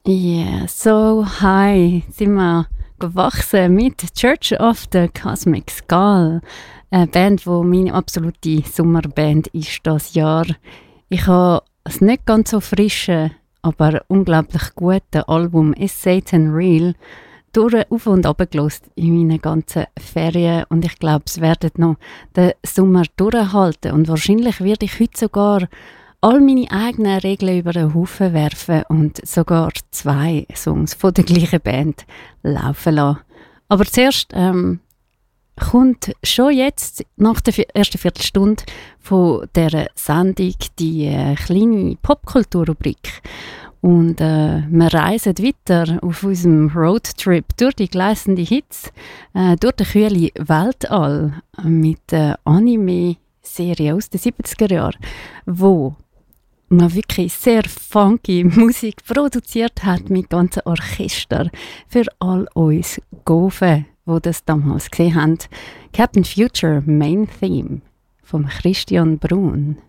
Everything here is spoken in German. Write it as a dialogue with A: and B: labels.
A: Yeah, so high sind wir gewachsen mit Church of the Cosmic Skull. Eine Band, die meine absolute Sommerband ist das Jahr. Ich habe es nicht ganz so frische, aber unglaublich gute Album «Is Satan Real» auf und runter gehört in meinen ganzen Ferien. Und ich glaube, es werden noch den Sommer durchhalten. Und wahrscheinlich werde ich heute sogar all meine eigenen Regeln über den Haufen werfen und sogar 2 Songs von der gleichen Band laufen lassen. Aber zuerst kommt schon jetzt, nach der ersten Viertelstunde von dieser Sendung, die kleine Popkulturrubrik. Und wir reisen weiter auf unserem Roadtrip durch die gleißenden Hits, durch den kühlen Weltall mit der Anime-Serie aus den 70er Jahren, wo man wirklich sehr funky Musik produziert hat mit ganzen Orchester für all uns Gofen, die das damals gesehen haben. Captain Future Main Theme von Christian Brun.